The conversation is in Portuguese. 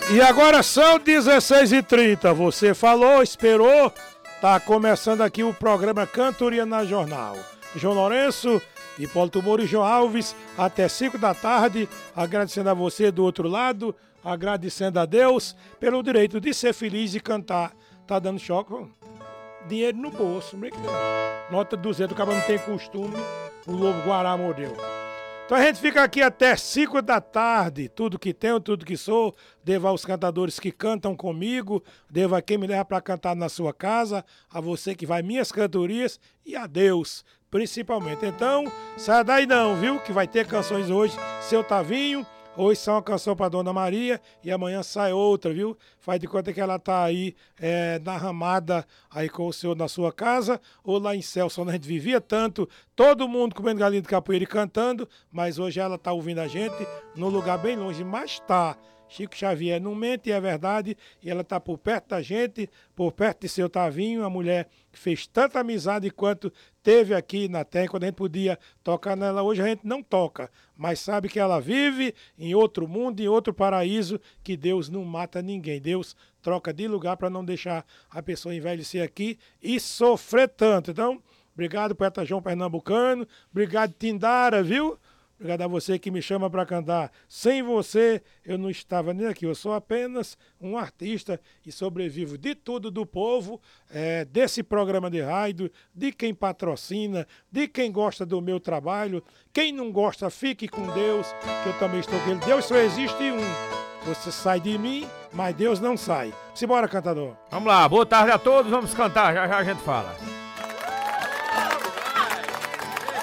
E agora são 16h30. Você falou, esperou. Tá começando aqui o programa Cantoria na Jornal. João Lourenço, Hipólito Moura e João Alves, até 5 da tarde. Agradecendo a você do outro lado, agradecendo a Deus pelo direito de ser feliz e cantar. Tá dando choque? Dinheiro no bolso. Nota 200, o cara não tem costume. O lobo guará mordeu. Então a gente fica aqui até 5 da tarde, tudo que tenho, tudo que sou, devo aos cantadores que cantam comigo, devo a quem me leva para cantar na sua casa, a você que vai minhas cantorias e a Deus, principalmente. Então, sai daí não, viu, que vai ter canções hoje, Seu Tavinho, hoje sai uma canção para Dona Maria e amanhã sai outra, viu? Faz de conta que ela tá aí na ramada aí com o senhor na sua casa ou lá em Celso, onde a gente vivia tanto, todo mundo comendo galinha de capoeira e cantando, mas hoje ela tá ouvindo a gente num lugar bem longe, mas tá. Chico Xavier não mente, é verdade, e ela tá por perto da gente, por perto de Seu Tavinho, a mulher que fez tanta amizade quanto teve aqui na terra, quando a gente podia tocar nela, hoje a gente não toca, mas sabe que ela vive em outro mundo, em outro paraíso, que Deus não mata ninguém, Deus troca de lugar para não deixar a pessoa envelhecer aqui e sofrer tanto. Então, obrigado, poeta João Pernambucano, obrigado, Tindara, viu? Obrigado a você que me chama para cantar. Sem você, eu não estava nem aqui. Eu sou apenas um artista e sobrevivo de tudo do povo, desse programa de rádio, de quem patrocina, de quem gosta do meu trabalho. Quem não gosta, fique com Deus, que eu também estou com ele. Deus só existe um. Você sai de mim, mas Deus não sai. Simbora, cantador. Vamos lá, boa tarde a todos, vamos cantar, já já a gente fala.